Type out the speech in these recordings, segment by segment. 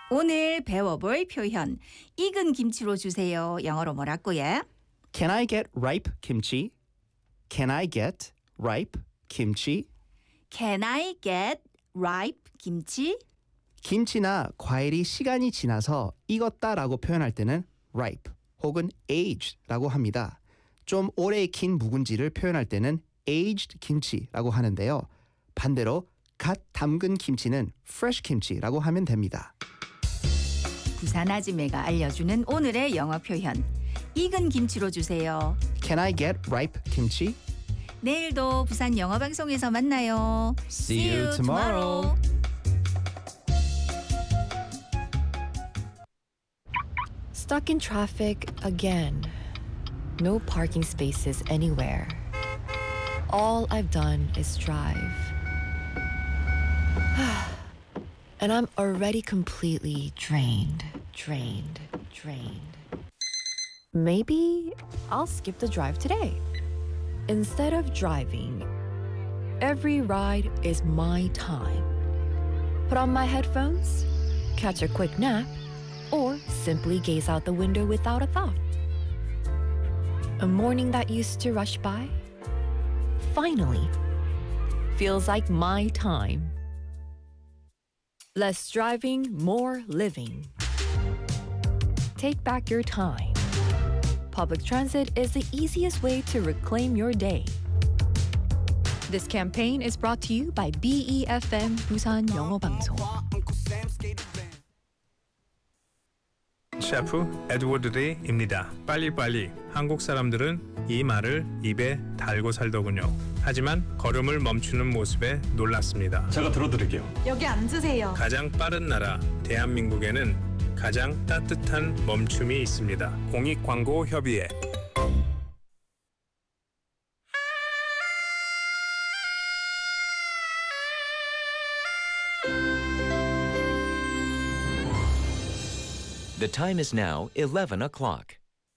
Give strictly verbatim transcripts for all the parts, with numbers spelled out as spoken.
오늘 배워볼 표현 익은 김치로 주세요. 영어로 뭐라고요? Can I get ripe kimchi? Can I get ripe kimchi? Can I get ripe 김치? 김치나 과일이 시간이 지나서 익었다라고 표현할 때는 ripe 혹은 aged라고 합니다. 좀 오래 익힌 묵은지를 표현할 때는 aged 김치라고 하는데요. 반대로 갓 담근 김치는 fresh 김치라고 하면 됩니다. 부산 아지매가 알려주는 오늘의 영어 표현 익은 김치로 주세요. Can I get ripe kimchi? 내일도 부산 영어 방송에서 만나요. See you tomorrow. Stuck in traffic again. No parking spaces anywhere. All I've done is drive. And I'm already completely drained, drained, drained. Maybe I'll skip the drive today. Instead of driving, every ride is my time. Put on my headphones, catch a quick nap, or simply gaze out the window without a thought. A morning that used to rush by finally feels like my time. Less driving, more living. Take back your time. Public transit is the easiest way to reclaim your day. This campaign is brought to you by B E F M 부산 영어 방송. 셰프 에드워드 데이입니다. 빨리빨리. 한국 사람들은 이 말을 입에 달고 살더군요. 하지만 걸음을 멈추는 모습에 놀랐습니다. 제가 들어드릴게요. 여기 앉으세요. 가장 빠른 나라 대한민국에는 가장 따뜻한 멈춤이 있습니다. 공익광고협의회. The time is now eleven o'clock.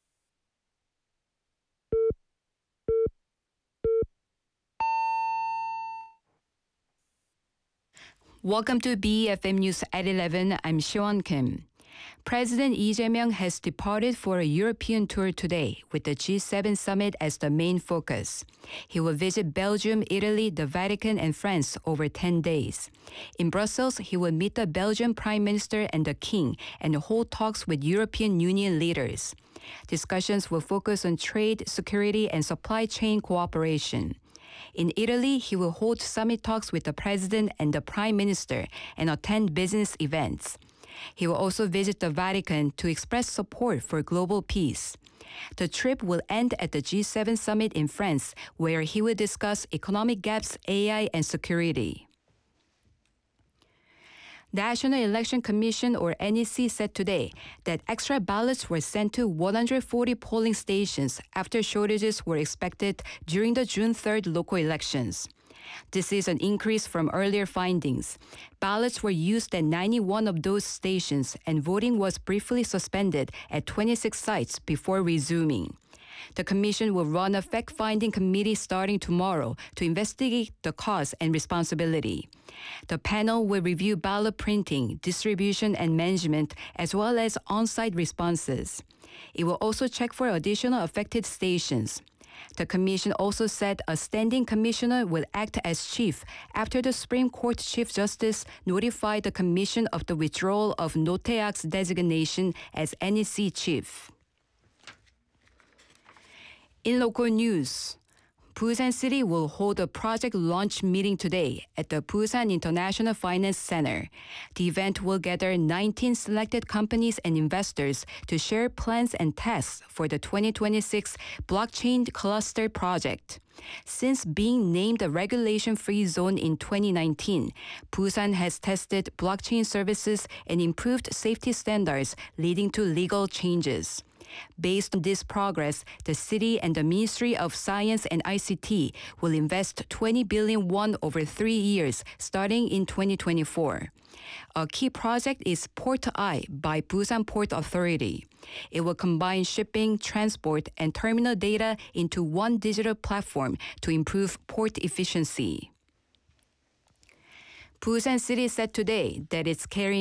Welcome to B E F M News at eleven. I'm Siwon Kim. President Lee Jae-myung has departed for a European tour today with the G seven summit as the main focus. He will visit Belgium, Italy, the Vatican, and France over ten days. In Brussels, he will meet the Belgian Prime Minister and the King and hold talks with European Union leaders. Discussions will focus on trade, security, and supply chain cooperation. In Italy, he will hold summit talks with the President and the Prime Minister and attend business events. He will also visit the Vatican to express support for global peace. The trip will end at the G seven summit in France, where he will discuss economic gaps, A I, and security. National Election Commission or N E C said today that extra ballots were sent to one hundred forty polling stations after shortages were expected during the June third local elections. This is an increase from earlier findings. Ballots were used at ninety-one of those stations, and voting was briefly suspended at twenty-six sites before resuming. The Commission will run a fact-finding committee starting tomorrow to investigate the cause and responsibility. The panel will review ballot printing, distribution, and management, as well as on-site responses. It will also check for additional affected stations. The Commission also said a standing commissioner will act as chief after the Supreme Court Chief Justice notified the Commission of the withdrawal of Roh Tae-ak's designation as N E C chief. In local news, Busan City will hold a project launch meeting today at the Busan International Finance Center. The event will gather nineteen selected companies and investors to share plans and tasks for the twenty twenty-six Blockchain Cluster Project. Since being named a regulation-free zone in twenty nineteen, Busan has tested blockchain services and improved safety standards, leading to legal changes. Based on this progress, the city and the Ministry of Science and I C T will invest twenty billion won over three years, starting in twenty twenty-four. A key project is Port Eye by Busan Port Authority. It will combine shipping, transport, and terminal data into one digital platform to improve port efficiency. Busan City said today that it's carrying